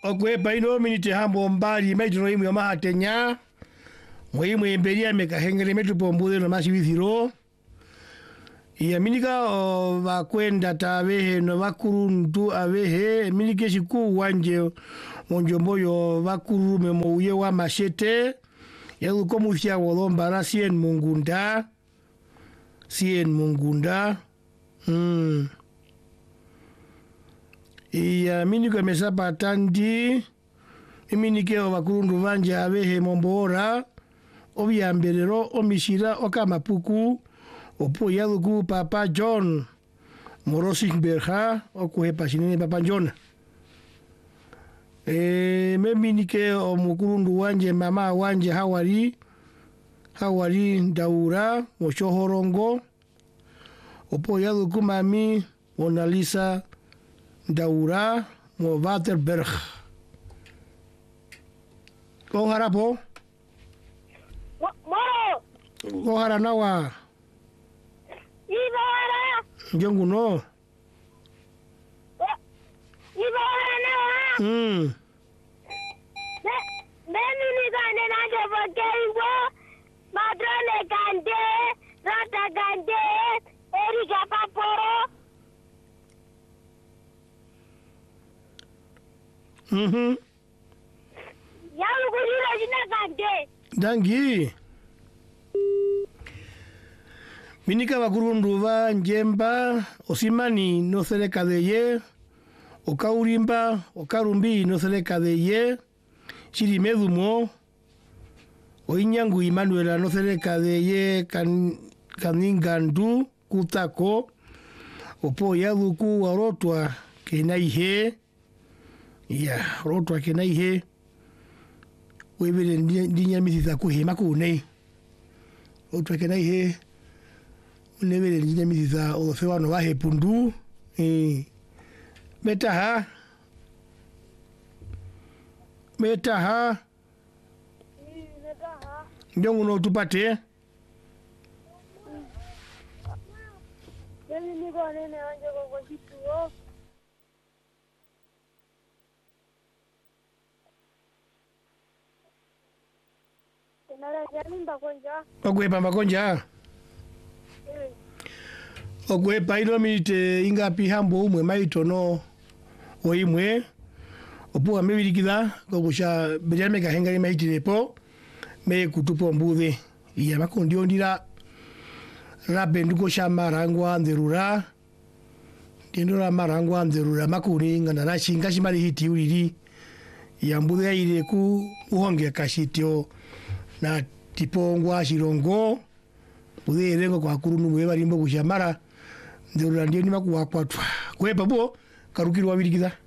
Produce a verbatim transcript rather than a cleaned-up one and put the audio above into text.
okwe baino minite hambo mbali maitro imu mahatenya mwimu imberia mekahengere metu pombude no masibithiro iya minika o bakwenda tabehe no bakurundu abehe minike siku wanje monjomboyo bakurume mouye wa mashete yagu komufia wolomba sien mungunda sien mungunda mm iya minike mesapa tandi iminike o bakurundu banje abehe mombora obyambelero omishira okamapuku opo yaduku Papa John Morosingberha okuhepa sinene Papa John e meminike o mukurundu wanje mama wanje hawari hawari Daura Moshohorongo opo yaduku mami Monalisa Daura mo Waterberg ko harapo ko haranawa Ibara. Jongu no. Ibara na. Hmm. Ne, neni ni kande na je bakeibo. Madrone kande, rata kande, erika paporo. Mhm. Yalu kujira jina kande. Dangi. Minika bakurundu ba njemba osimani no seleka de ye okaurimba okarumbi no seleka de ye chirimedumo oinyangu Emmanuel no seleka de ye kan kaningandu kutako opo yaduku arotwa kenaihe ya rotwa kenaihe webele ndinya mithiza kuhema kunei otwa kenaihe unebele njine mithiza odosewa no bahe pundu eh metaha metaha Metaha. ndongo no tupate Neni ni kande na anje kwa kituo. Nara jani mbakonja. okwepa makonja okwepa ino minite ingapi hambo umwe maitono oimwe opuwa mebirikida kokusha bejame kahengari maitirepo me kutupo mbude iya makondi ondira rabe nduko shama rangwa nderura ndendora marangwa nderura makuni ngana rashinga shimari hiti uriri ya mbude yaire ku uhonge kashitio na tipongwa shirongo mbude rengo kwa kurunu mwe barimbo kushamara nderura ndiyo nima kuwakwatwa kwepa bo karukirwa birikida